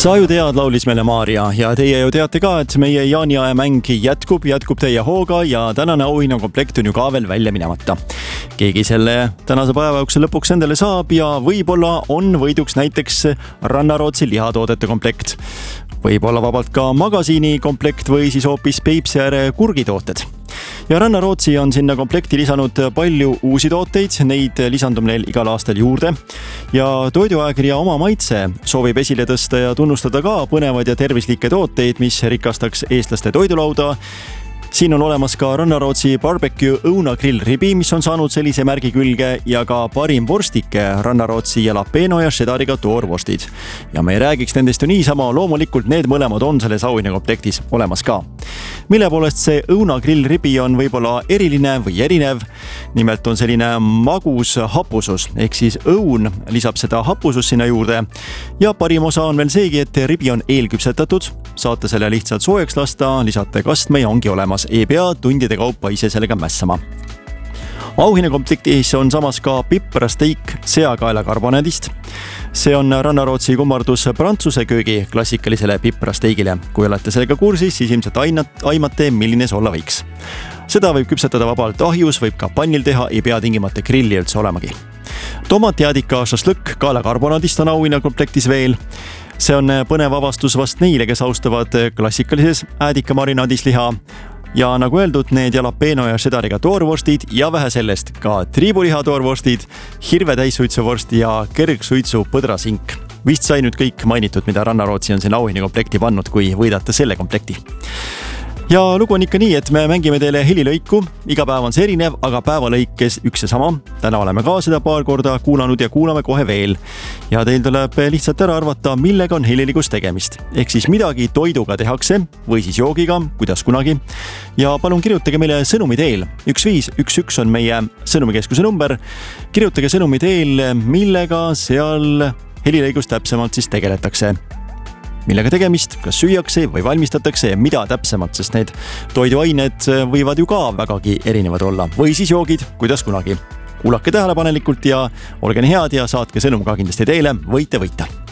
Sa ju tead, laulis meile Maarja ja teie ju teate ka, et meie jaaniae mäng jätkub täie hooga ja tänane auhinnakomplekt on ju ka veel välja minemata. Keegi selle tänase päeva jooksul lõpuks endale saab ja võib-olla on võiduks näiteks Rannarootsi lihatoodete komplekt. Võib-olla vabalt ka magasiini komplekt või siis hoopis Peipsiääre kurgitooted. Ja Rannarootsi on sinna komplekti lisanud palju uusi tooteid, neid lisandub neil igal aastal juurde. Ja toiduajakirja Oma maitse soovib esile tõsta ja tunnustada ka põnevaid ja tervislikke tooteid, mis rikastaks eestlaste toidulauda. Siin on olemas ka Rannarootsi barbecue õunagrillribi, mis on saanud sellise märgi külge ja ka parim vorstike Rannarootsi jalapeno ja chedariga toorvorstid. Ja me ei räägiks nendest ju niisama, loomulikult need mõlemad on selles auhinnakomplektis olemas ka. Mille poolest see õunagrillribi on võib-olla eriline või erinev. Nimelt on selline magus hapusus, ehk siis õun lisab seda hapusust sinna juurde. Ja parim osa on veel seegi, et ribi on eelküpsetatud. Saate selle lihtsalt soojaks lasta, lisate kastme ja ongi olemas. Ei pea tundide kaupa ise sellega mässama. Auhinnakomplektis on samas ka piprasteik seakaela karbonaadist. See on Rannarootsi kummardus prantsuse köögi klassikalisele piprasteigile. Kui olete sellega kursis, siis ilmselt aimate, milline see olla võiks. Seda võib küpsetada vabalt ahjus, võib ka pannil teha, ei pea tingimata grilli üldse olemagi. Tomatjäädika šašlõkk kaela karbonaadist on auhinnakomplektis veel. See on põnev avastus vast neile, kes austavad klassikalises äädikamarinaadis liha. Ja nagu öeldud, need jalapeno ja chedariga toorvorstid ja vähe sellest ka triibuliha toorvorstid, hirve täissuitsuvorst ja kergsuitsu põdrasink. Vist sai nüüd kõik mainitud, mida Rannarootsi on siin auhinnakomplekti pannud, kui võidate selle komplekti. Ja lugu on ikka nii, et me mängime teile helilõiku. Iga päev on see erinev, aga päevalõikes üks ja sama. Täna oleme ka seda paar korda kuulanud ja kuulame kohe veel. Ja teil tuleb lihtsalt ära arvata, millega on helilikus tegemist. Ehk siis midagi toiduga tehakse või siis joogiga, kuidas kunagi. Ja palun kirjutage meile sõnumi teel. 1511 on meie sõnumikeskuse number. Kirjutage sõnumi teel, millega seal helilõigus täpsemalt siis tegeletakse. Millega tegemist, kas süüakse või valmistatakse ja mida täpsemalt, sest need toiduained võivad ju ka vägagi erinevad olla. Või siis joogid, kuidas kunagi. Kuulake tähelepanelikult ja olge head ja saatke sõnum ka kindlasti teile, võite võita.